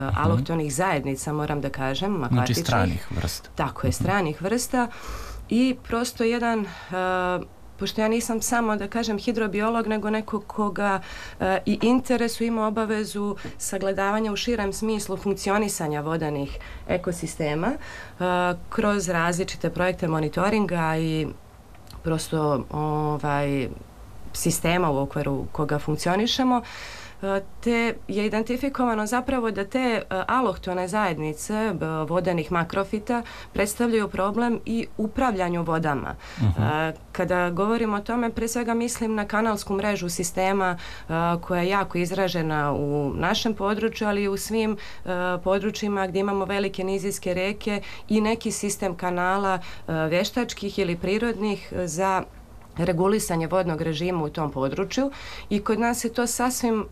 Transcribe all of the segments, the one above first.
alohtonih zajednica, moram da kažem. Znači stranih vrsta. Tako je, stranih vrsta i prosto jedan... pošto ja nisam samo, da kažem, hidrobiolog, nego neko koga i interesu ima obavezu sagledavanja u širem smislu funkcionisanja vodenih ekosistema kroz različite projekte monitoringa i prosto sistema u okviru koga funkcionišemo, te je identifikovano zapravo da te alohtone zajednice vodenih makrofita predstavljaju problem i upravljanju vodama. Kada govorimo o tome, pre svega mislim na kanalsku mrežu sistema koja je jako izražena u našem području, ali i u svim područjima gdje imamo velike nizijske reke i neki sistem kanala veštačkih ili prirodnih za regulisanje vodnog režima u tom području i kod nas je to sasvim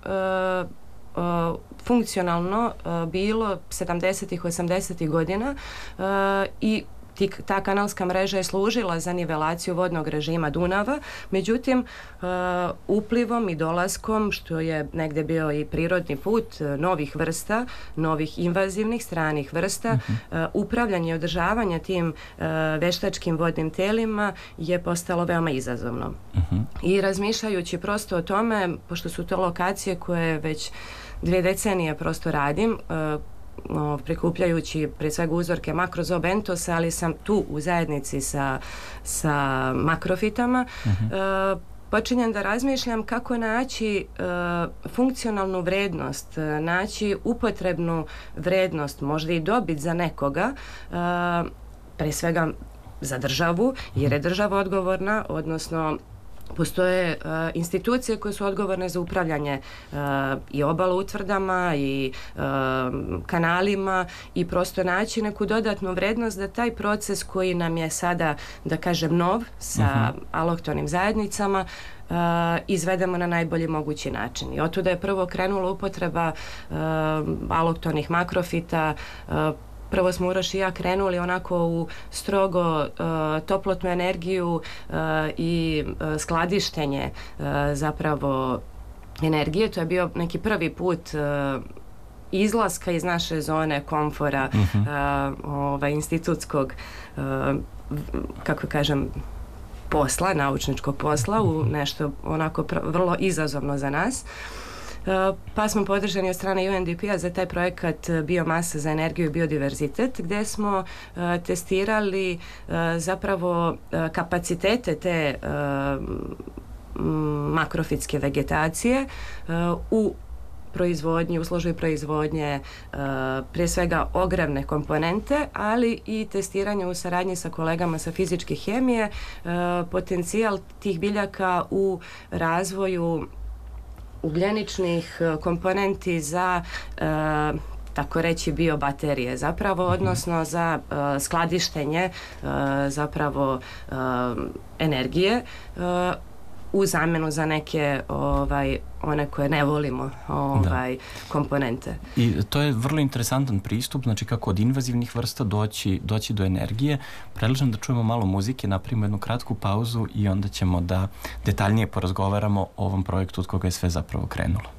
funkcionalno bilo 70-ih, 80-ih godina i ta kanalska mreža je služila za nivelaciju vodnog režima Dunava, međutim uplivom i dolaskom, što je negde bio i prirodni put novih vrsta, novih invazivnih stranih vrsta, upravljanje i održavanje tim veštačkim vodnim telima je postalo veoma izazovno. I razmišljajući prosto o tome, pošto su to lokacije koje već 2 decenije prosto radim, prikupljajući pre svega uzorke makrozobentosa, ali sam tu u zajednici sa makrofitama, počinjem da razmišljam kako naći funkcionalnu vrednost, naći upotrebnu vrednost, možda i dobit za nekoga, pre svega za državu, jer je država odgovorna, odnosno postoje institucije koje su odgovorne za upravljanje i obaloutvrdama i kanalima i prosto naći neku dodatnu vrednost da taj proces koji nam je sada, da kažem, nov sa alohtonim zajednicama izvedemo na najbolji mogući način. I otuda je prvo krenula upotreba alohtonih makrofita. Prvo smo Uroš i ja krenuli onako u strogo toplotnu energiju i skladištenje zapravo energije. To je bio neki prvi put izlaska iz naše zone komfora institutskog, kako kažem, posla, naučničkog posla u nešto onako vrlo izazovno za nas. Pa smo podržani od strane UNDP-a za taj projekat Biomasa za energiju i biodiverzitet, gde smo testirali zapravo kapacitete te makrofitske vegetacije u proizvodnji, u složaju proizvodnje prije svega ogrevne komponente, ali i testiranje u saradnji sa kolegama sa fizičke hemije, potencijal tih biljaka u razvoju ugljeničnih komponenti za tako reći biobaterije zapravo, odnosno za skladištenje zapravo energije u zamenu za neke one koje ne volimo komponente. I to je vrlo interesantan pristup, znači kako od invazivnih vrsta doći do energije. Predlažem da čujemo malo muzike, napravimo jednu kratku pauzu i onda ćemo da detaljnije porazgovaramo o ovom projektu od koga je sve zapravo krenulo.